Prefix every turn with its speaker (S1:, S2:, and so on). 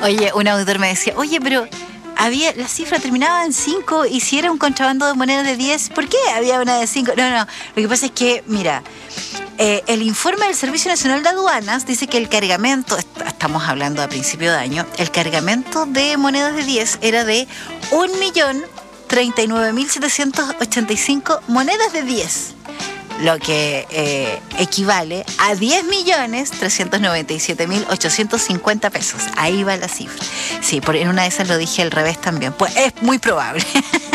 S1: Oye, un auditor me decía, oye, pero la cifra terminaba en 5 y si era un contrabando de monedas de 10, ¿por qué había una de 5? No, lo que pasa es que, mira, el informe del Servicio Nacional de Aduanas dice que el cargamento, estamos hablando a principio de año, el cargamento de monedas de 10 era de 1.039.785 monedas de 10. Lo que equivale a 10.397.850 pesos. Ahí va la cifra. Sí, en una de esas lo dije al revés también. Pues es muy probable.